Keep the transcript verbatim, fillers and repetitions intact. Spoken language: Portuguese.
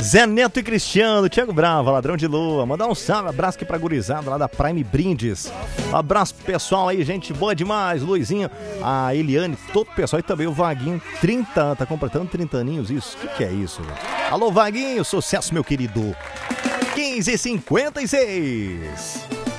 Zé Neto e Cristiano, Thiago Brava, Ladrão de Lua. Mandar um salve, abraço aqui pra gurizada lá da Prime Brindes. Abraço pro pessoal aí, gente boa demais. Luizinho, a Eliane, todo o pessoal e também o Vaguinho, trinta, tá completando trinta aninhos, isso? O que, que é isso, gente? Alô, Vaguinho, sucesso, meu querido. quinze e cinquenta e seis.